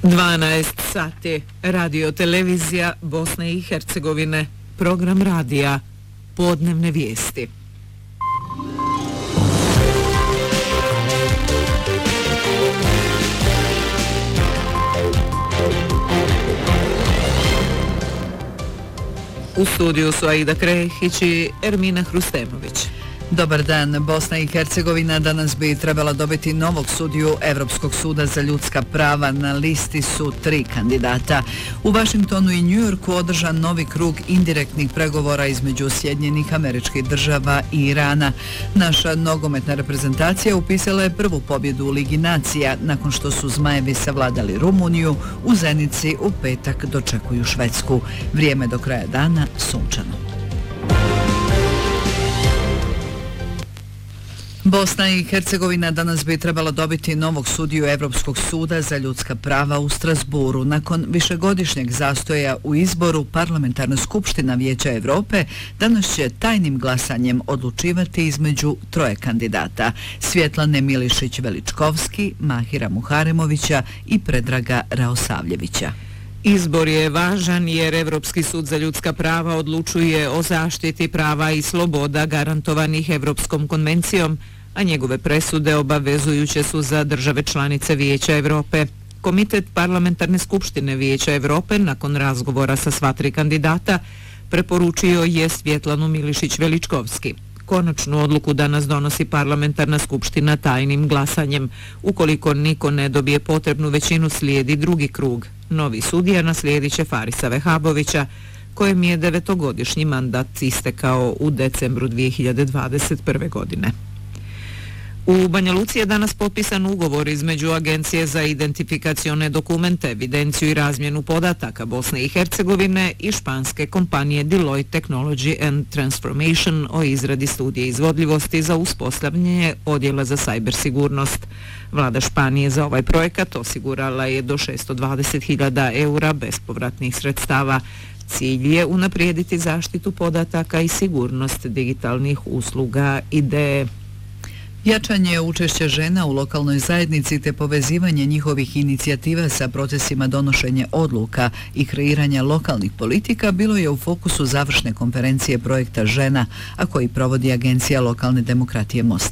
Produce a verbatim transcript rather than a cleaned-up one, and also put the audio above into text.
dvanaest sati, radio televizija Bosne i Hercegovine, program radija, podnevne vijesti. U studiju su Aida Krehić i Ermina Hrustemović. Dobar dan. Bosna i Hercegovina danas bi trebala dobiti novog sudiju Evropskog suda za ljudska prava. Na listi su tri kandidata. U Vašingtonu i Njujorku održan novi krug indirektnih pregovora između Sjedinjenih Američkih Država i Irana. Naša nogometna reprezentacija upisala je prvu pobjedu u Ligi nacija nakon što su Zmajevi savladali Rumuniju. U Zenici u petak dočekuju Švedsku. Vrijeme do kraja dana sunčano. Bosna i Hercegovina danas bi trebala dobiti novog sudiju Evropskog suda za ljudska prava u Strasburu. Nakon višegodišnjeg zastoja u izboru, Parlamentarna skupština Vijeća Evrope danas će tajnim glasanjem odlučivati između troje kandidata: Svjetlane Milišić-Veličkovski, Mahira Muharemovića i Predraga Raosavljevića. Izbor je važan jer Evropski sud za ljudska prava odlučuje o zaštiti prava i sloboda garantovanih Evropskom konvencijom, a njegove presude obavezujuće su za države članice Vijeća Evrope. Komitet Parlamentarne skupštine Vijeća Evrope nakon razgovora sa sva tri kandidata preporučio je Svjetlanu Milišić-Veličkovski. Konačnu odluku danas donosi Parlamentarna skupština tajnim glasanjem. Ukoliko niko ne dobije potrebnu većinu, slijedi drugi krug. Novi sudija naslijedit će Farisa Vehabovića, kojem je devetogodišnji mandat istekao u decembru dvije hiljade dvadeset prve. godine. U Banja Luci je danas potpisan ugovor između Agencije za identifikacione dokumente, evidenciju i razmjenu podataka Bosne i Hercegovine i španske kompanije Deloitte Technology and Transformation o izradi studije izvodljivosti za uspostavljanje odjela za sajber sigurnost. Vlada Španije za ovaj projekat osigurala je do šesto dvadeset hiljada eura bespovratnih sredstava. Cilj je unaprijediti zaštitu podataka i sigurnost digitalnih usluga ideje. Jačanje učešća žena u lokalnoj zajednici te povezivanje njihovih inicijativa sa procesima donošenja odluka i kreiranja lokalnih politika bilo je u fokusu završne konferencije projekta Žena, a koji provodi Agencija lokalne demokratije Mostar.